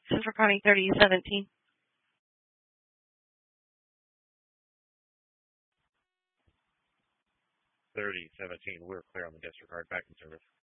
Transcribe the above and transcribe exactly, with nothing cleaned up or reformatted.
Central County thirty seventeen. thirty seventeen, we're clear on the disregard. Back in service.